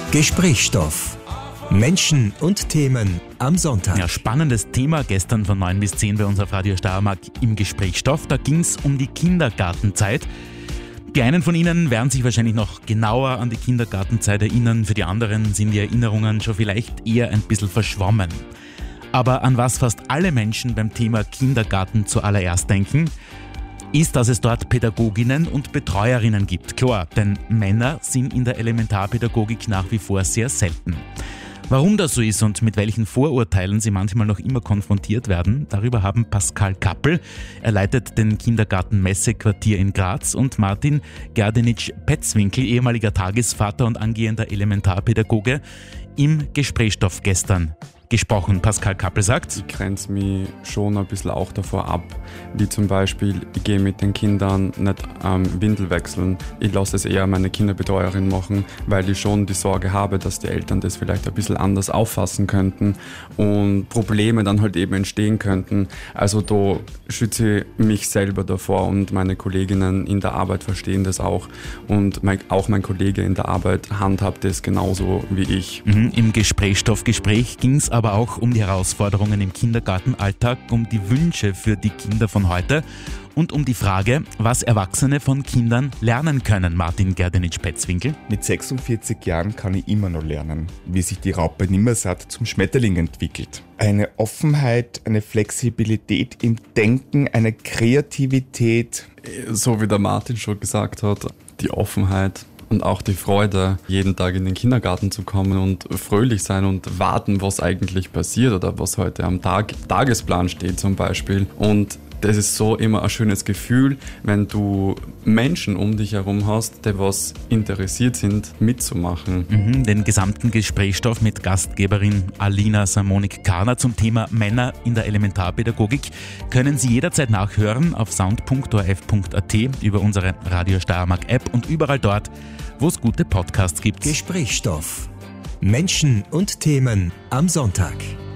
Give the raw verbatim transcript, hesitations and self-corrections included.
Gesprächsstoff. Menschen und Themen am Sonntag. Ja, spannendes Thema gestern von neun bis zehn bei uns auf Radio Steiermark im Gesprächsstoff. Da ging es um die Kindergartenzeit. Die einen von Ihnen werden sich wahrscheinlich noch genauer an die Kindergartenzeit erinnern. Für die anderen sind die Erinnerungen schon vielleicht eher ein bisschen verschwommen. Aber an was fast alle Menschen beim Thema Kindergarten zuallererst denken, ist, dass es dort Pädagoginnen und Betreuerinnen gibt. Klar, denn Männer sind in der Elementarpädagogik nach wie vor sehr selten. Warum das so ist und mit welchen Vorurteilen sie manchmal noch immer konfrontiert werden, darüber haben Pascal Kappel, er leitet den Kindergarten Messequartier in Graz, und Martin Gerdenitsch-Petzwinkel, ehemaliger Tagesvater und angehender Elementarpädagoge, im Gesprächsstoff gestern gesprochen. Pascal Kappel sagt: Ich grenze mich schon ein bisschen auch davor ab, wie zum Beispiel, ich gehe mit den Kindern nicht ähm, Windel wechseln. Ich lasse es eher meine Kinderbetreuerin machen, weil ich schon die Sorge habe, dass die Eltern das vielleicht ein bisschen anders auffassen könnten und Probleme dann halt eben entstehen könnten. Also da schütze ich mich selber davor, und meine Kolleginnen in der Arbeit verstehen das auch, und mein, auch mein Kollege in der Arbeit handhabt das genauso wie ich. Mhm, im Gesprächsstoffgespräch ging es aber auch um die Herausforderungen im Kindergartenalltag, um die Wünsche für die Kinder von heute und um die Frage, was Erwachsene von Kindern lernen können. Martin Gerdenitsch-Petzwinkel: Mit sechsundvierzig Jahren kann ich immer noch lernen, wie sich die Raupe Nimmersatt zum Schmetterling entwickelt. Eine Offenheit, eine Flexibilität im Denken, eine Kreativität. So wie der Martin schon gesagt hat, die Offenheit und auch die Freude, jeden Tag in den Kindergarten zu kommen und fröhlich sein und warten, was eigentlich passiert oder was heute am Tag, Tagesplan steht zum Beispiel. Und das ist so immer ein schönes Gefühl, wenn du Menschen um dich herum hast, die was interessiert sind, mitzumachen. Mhm, den gesamten Gesprächsstoff mit Gastgeberin Alina Samonik-Karner zum Thema Männer in der Elementarpädagogik können Sie jederzeit nachhören auf sound punkt o r f punkt a t, über unsere Radio Steiermark App und überall dort, wo es gute Podcasts gibt. Gesprächsstoff. Menschen und Themen am Sonntag.